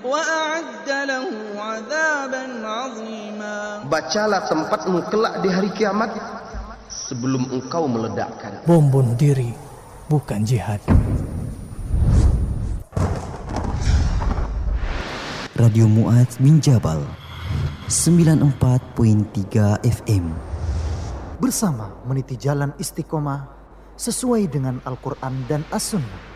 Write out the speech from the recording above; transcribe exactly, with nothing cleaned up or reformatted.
وأعد له عذابا عظيما. Bacalah tempatmu kelak di hari kiamat sebelum engkau meledakkan. Bom bunuh diri bukan jihad. Radio Mu'adz bin Jabal sembilan puluh empat koma tiga F M. Bersama meniti jalan istiqomah sesuai dengan Al-Quran dan As-Sunnah.